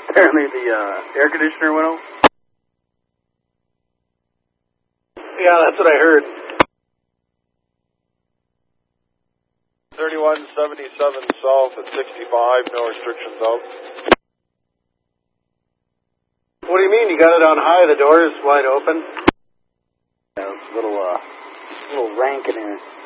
Apparently the air conditioner went off. Yeah, that's what I heard. 3177 south at 65, no restrictions out. What do you mean? You got it on high, the door is wide open? Yeah, it's a little rank in here.